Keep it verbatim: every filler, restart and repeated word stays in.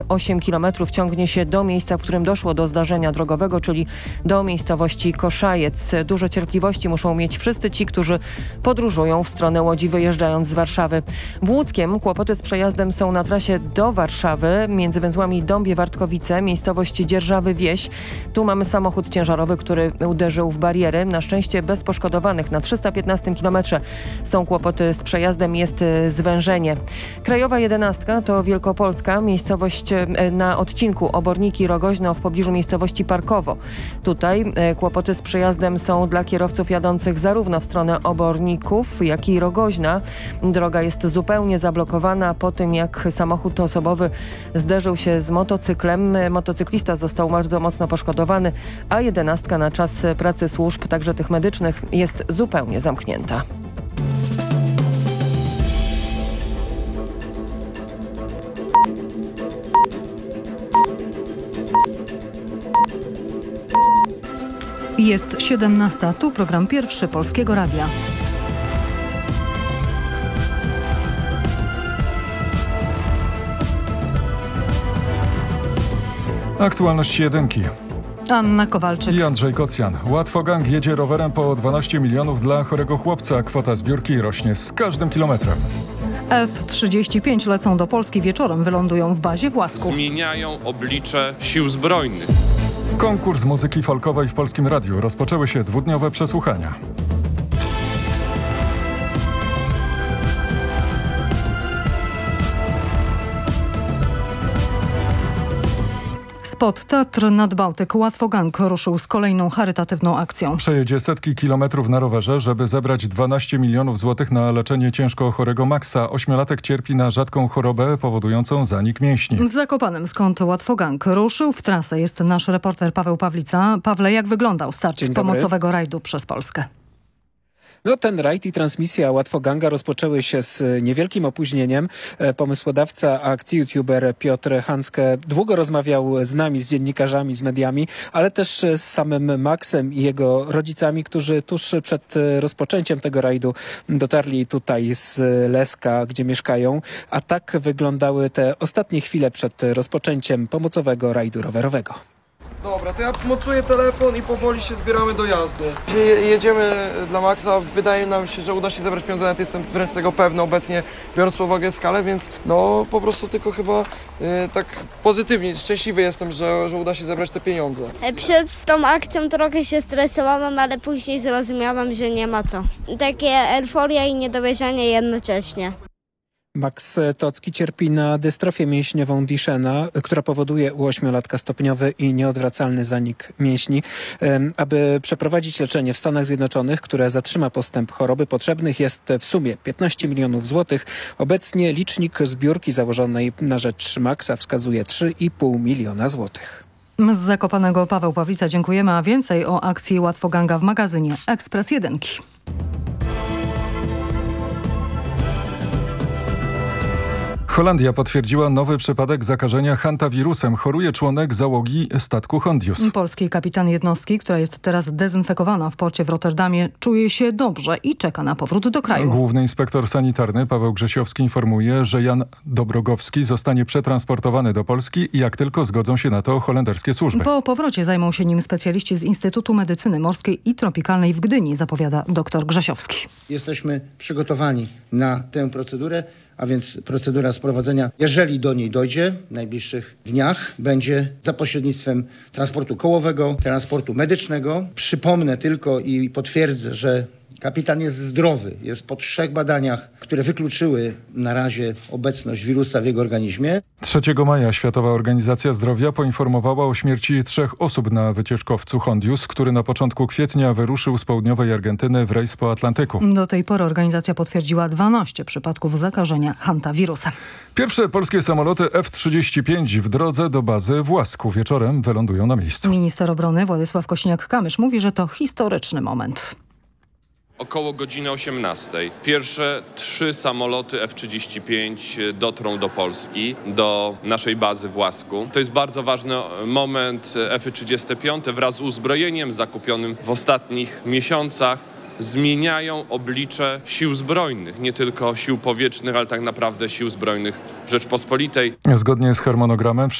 osiem kilometrów ciągnie się do miejsca, w którym doszło do zdarzenia drogowego, czyli do miejscowości Koszajec. Dużo cierpliwości muszą mieć wszyscy ci, którzy podróżują w stronę Łodzi, wyjeżdżając z Warszawy. W Łódzkiem kłopoty z przejazdem są na trasie do Warszawy, między węzłami Dąbie-Wartkowice, miejscowość Dzierżawy-Wieś. Tu mamy samochód ciężarowy, który uderzył w bariery. Na szczęście bez poszkodowanych. Na trzysta piętnastym kilometrze są kłopoty z przejazdem, jest zwężenie. Krajowa jedenastka to Wielkopolska, miejscowość na odcinku Oborniki-Rogoźno w pobliżu miejscowości Parkowo. Tutaj kłopoty z przejazdem są dla kierowców jadących zarówno w stronę Oborników, jak i Rogoźna. Droga jest zupełnie zablokowana po tym, jak samochód osobowy zderzył się z motocyklem. Motocyklista został bardzo mocno poszkodowany, a jedenastka na czas pracy służb, także tych medycznych, jest zupełnie zamknięta. Jest siedemnasta. Tu program pierwszy Polskiego Radia. Aktualności jedynki. Anna Kowalczyk i Andrzej Kocjan. Łatwogang jedzie rowerem po dwanaście milionów dla chorego chłopca. Kwota zbiórki rośnie z każdym kilometrem. F trzydzieści pięć lecą do Polski wieczorem, wylądują w bazie w Łasku. Zmieniają oblicze sił zbrojnych. Konkurs muzyki folkowej w Polskim Radiu. Rozpoczęły się dwudniowe przesłuchania. Spod Tatr nad Bałtyk Łatwogang ruszył z kolejną charytatywną akcją. Przejedzie setki kilometrów na rowerze, żeby zebrać dwanaście milionów złotych na leczenie ciężko chorego Maxa. Ośmiolatek cierpi na rzadką chorobę powodującą zanik mięśni. W Zakopanem, skąd Łatwogang ruszył w trasę, jest nasz reporter Paweł Pawlica. Pawle, jak wyglądał start pomocowego rajdu przez Polskę? No ten rajd i transmisja Łatwoganga rozpoczęły się z niewielkim opóźnieniem. Pomysłodawca akcji, youtuber Piotr Hanskę, długo rozmawiał z nami, z dziennikarzami, z mediami, ale też z samym Maxem i jego rodzicami, którzy tuż przed rozpoczęciem tego rajdu dotarli tutaj z Leska, gdzie mieszkają. A tak wyglądały te ostatnie chwile przed rozpoczęciem pomocowego rajdu rowerowego. Dobra, to ja mocuję telefon i powoli się zbieramy do jazdy. Jeśli jedziemy dla Maxa, wydaje nam się, że uda się zebrać pieniądze, nawet jestem wręcz tego pewny obecnie, biorąc pod uwagę skalę, więc no po prostu tylko chyba y, tak pozytywnie, szczęśliwy jestem, że, że uda się zebrać te pieniądze. Przed tą akcją trochę się stresowałam, ale później zrozumiałam, że nie ma co. Takie euforia i niedowierzanie jednocześnie. Max Tocki cierpi na dystrofię mięśniową Duchenne, która powoduje u ośmiolatka stopniowy i nieodwracalny zanik mięśni. Aby przeprowadzić leczenie w Stanach Zjednoczonych, które zatrzyma postęp choroby, potrzebnych jest w sumie piętnaście milionów złotych. Obecnie licznik zbiórki założonej na rzecz Maxa wskazuje trzy i pół miliona złotych. Z Zakopanego Paweł Pawlica, dziękujemy, a więcej o akcji Łatwoganga w magazynie Ekspres Jedynki. Holandia potwierdziła nowy przypadek zakażenia hantawirusem. Choruje członek załogi statku Hondius. Polski kapitan jednostki, która jest teraz dezynfekowana w porcie w Rotterdamie, czuje się dobrze i czeka na powrót do kraju. Główny inspektor sanitarny Paweł Grzesiowski informuje, że Jan Dobrogowski zostanie przetransportowany do Polski, jak tylko zgodzą się na to holenderskie służby. Po powrocie zajmą się nim specjaliści z Instytutu Medycyny Morskiej i Tropikalnej w Gdyni, zapowiada dr Grzesiowski. Jesteśmy przygotowani na tę procedurę, a więc procedura sprowadzenia, jeżeli do niej dojdzie w najbliższych dniach, będzie za pośrednictwem transportu kołowego, transportu medycznego. Przypomnę tylko i potwierdzę, że kapitan jest zdrowy, jest po trzech badaniach, które wykluczyły na razie obecność wirusa w jego organizmie. trzeciego maja Światowa Organizacja Zdrowia poinformowała o śmierci trzech osób na wycieczkowcu Hondius, który na początku kwietnia wyruszył z południowej Argentyny w rejs po Atlantyku. Do tej pory organizacja potwierdziła dwanaście przypadków zakażenia hantawirusem. Pierwsze polskie samoloty F trzydzieści pięć w drodze do bazy w Łasku. Wieczorem wylądują na miejscu. Minister obrony Władysław Kośniak-Kamysz mówi, że to historyczny moment. Około godziny osiemnastej. Pierwsze trzy samoloty F trzydzieści pięć dotrą do Polski, do naszej bazy w Łasku. To jest bardzo ważny moment. F trzydzieści pięć wraz z uzbrojeniem zakupionym w ostatnich miesiącach zmieniają oblicze sił zbrojnych, nie tylko sił powietrznych, ale tak naprawdę sił zbrojnych Rzeczpospolitej. Zgodnie z harmonogramem